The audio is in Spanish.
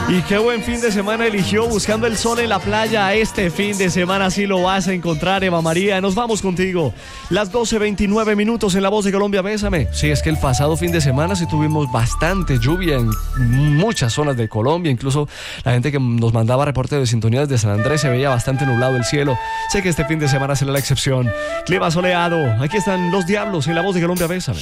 Y qué buen fin de semana eligió, buscando el sol en la playa. Este fin de semana sí lo vas a encontrar, Eva María. Nos vamos contigo. Las 12:29 minutos en La Voz de Colombia, bésame. Sí, es que el pasado fin de semana sí tuvimos bastante lluvia en muchas zonas de Colombia. Incluso la gente que nos mandaba reportes de sintonía desde San Andrés, se veía bastante nublado el cielo. Sé que este fin de semana será la excepción. Clima soleado. Aquí están Los Diablos en La Voz de Colombia, bésame.